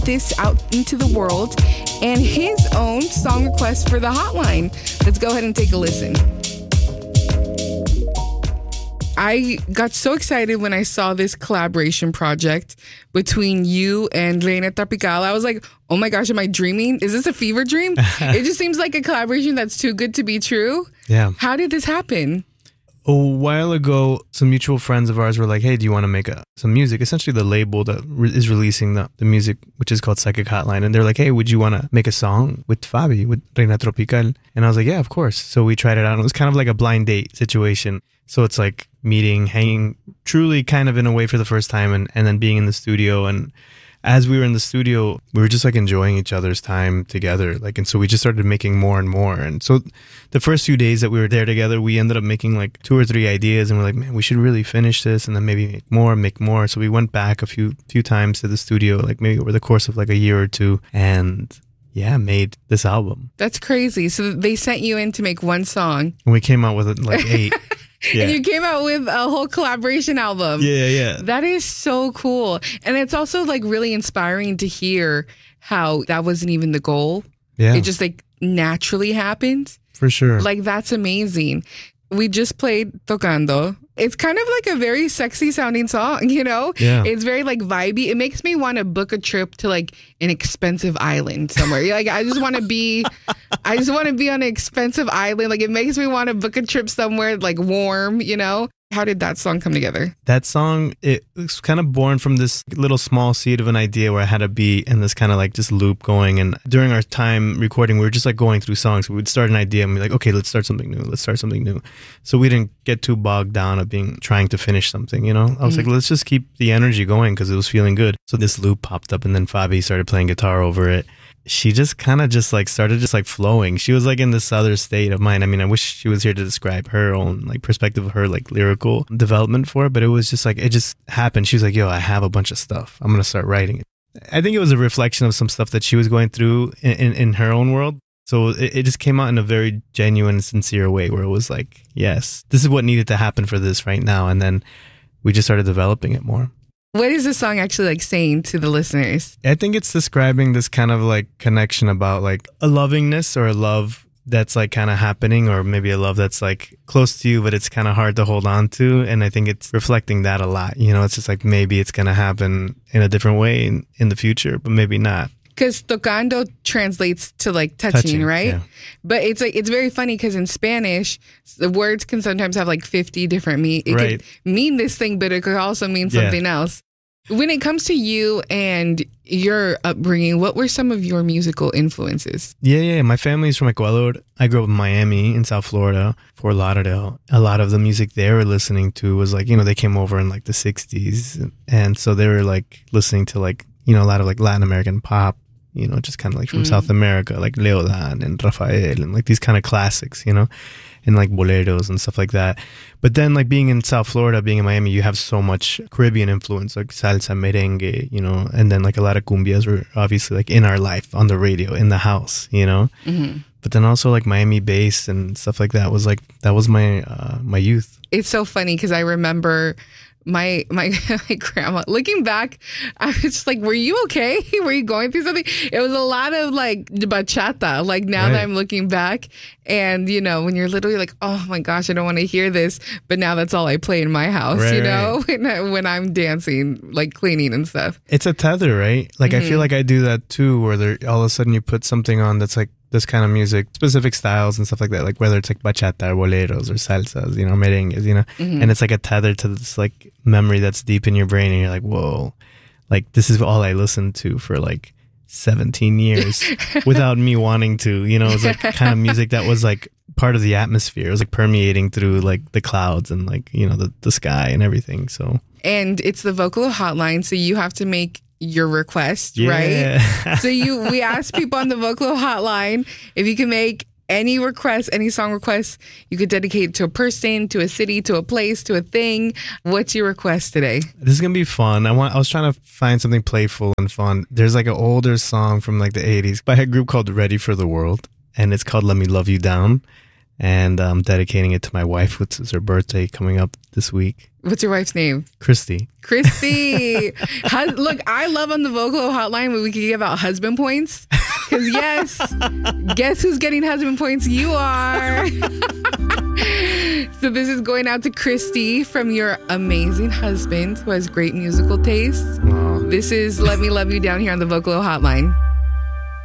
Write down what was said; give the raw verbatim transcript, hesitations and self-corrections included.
this out into the world and his own song request for the hotline. Let's go ahead and take a listen. I got so excited when I saw this collaboration project between you and Reina Tropical. I was like, oh my gosh, am I dreaming? Is this a fever dream? It just seems like a collaboration that's too good to be true. Yeah. How did this happen? A while ago, some mutual friends of ours were like, hey, do you want to make a, some music? Essentially the label that re- is releasing the, the music, which is called Psychic Hotline. And they're like, hey, would you want to make a song with Fabi, with Reina Tropical? And I was like, yeah, of course. So we tried it out. And it was kind of like a blind date situation. So it's like meeting, hanging truly kind of in a way for the first time and, and then being in the studio. And as we were in the studio, we were just like enjoying each other's time together. Like, and so we just started making more and more. And so the first few days that we were there together, we ended up making like two or three ideas and we're like, man, we should really finish this and then maybe make more, make more. So we went back a few, few times to the studio, like maybe over the course of like a year or two and yeah, made this album. That's crazy. So they sent you in to make one song. And we came out with like eight. Yeah. And you came out with a whole collaboration album. Yeah, yeah. That is so cool. And it's also like really inspiring to hear how that wasn't even the goal. Yeah. It just like naturally happened. For sure. Like that's amazing. We just played Tocando. It's kind of like a very sexy sounding song, you know? Yeah. It's very like vibey. It makes me want to book a trip to like an expensive island somewhere. Like I just want to be, I just want to be on an expensive island. Like it makes me want to book a trip somewhere like warm, you know? How did that song come together? That song, it was kind of born from this little small seed of an idea where I had a beat and this kind of like just loop going. And during our time recording, we were just like going through songs. We would start an idea and be like, okay, let's start something new. Let's start something new. So we didn't get too bogged down of being trying to finish something, you know? I was mm-hmm. like, let's just keep the energy going because it was feeling good. So this loop popped up and then Fabi started playing guitar over it. She just kind of just like started just like flowing. She was like in this other state of mind. I mean, I wish she was here to describe her own like perspective of her like lyrical development for it, but it was just like, it just happened. She was like, yo, I have a bunch of stuff. I'm going to start writing it. I think it was a reflection of some stuff that she was going through in, in, in her own world. So it, it just came out in a very genuine, sincere way where it was like, yes, this is what needed to happen for this right now. And then we just started developing it more. What is the song actually like saying to the listeners? I think it's describing this kind of like connection about like a lovingness or a love that's like kind of happening, or maybe a love that's like close to you, but it's kind of hard to hold on to. And I think it's reflecting that a lot. You know, it's just like maybe it's going to happen in a different way in, in the future, but maybe not. Because tocando translates to like touching, touching right? Yeah. But it's like it's very funny because in Spanish, the words can sometimes have like fifty different mean. It right. could mean this thing, but it could also mean something yeah. else. When it comes to you and your upbringing, what were some of your musical influences? Yeah, yeah. My family's from Ecuador. I grew up in Miami, in South Florida, Fort Lauderdale. A lot of the music they were listening to was like, you know, they came over in like the sixties. And so they were like listening to like, you know, a lot of like Latin American pop, you know, just kind of like from mm. South America, like Leodan and Rafael and like these kind of classics, you know, and like boleros and stuff like that. But then like being in South Florida, being in Miami, you have so much Caribbean influence, like salsa, merengue, you know, and then like a lot of cumbias were obviously like in our life, on the radio, in the house, you know. Mm-hmm. But then also like Miami bass and stuff like that was like, that was my, uh, my youth. It's so funny because I remember My my my grandma, looking back, I was just like, were you okay? Were you going through something? It was a lot of like bachata, like now right. that I'm looking back. And, you know, when you're literally like, oh my gosh, I don't want to hear this. But now that's all I play in my house, right, you know, right. when, I, when I'm dancing, like cleaning and stuff. It's a tether, right? Like, mm-hmm. I feel like I do that too, where there, all of a sudden you put something on that's like this kind of music, specific styles and stuff like that, like whether it's like bachata or boleros or salsas, you know, merengues, you know, mm-hmm. and it's like a tether to this like memory that's deep in your brain, and you're like, whoa, like this is all I listened to for like seventeen years without me wanting to, you know. It was like kind of music that was like part of the atmosphere. It was like permeating through like the clouds and like, you know, the, the sky and everything. So, and it's the vocal hotline, so you have to make your request, yeah. right? So you, we asked people on the Vocalo hotline if you can make any request, any song request. You could dedicate it to a person, to a city, to a place, to a thing. What's your request today? This is gonna be fun. I want. I was trying to find something playful and fun. There's like an older song from like the eighties by a group called Ready for the World, and it's called "Let Me Love You Down." and I'm dedicating it to my wife, which is her birthday coming up this week. What's your wife's name? Christy. Christy. Hus- Look, I love on the Vocalo hotline when we can give out husband points. Because yes, guess who's getting husband points? You are. So this is going out to Christy from your amazing husband who has great musical taste. Aww. This is Let Me Love You down here on the Vocalo hotline.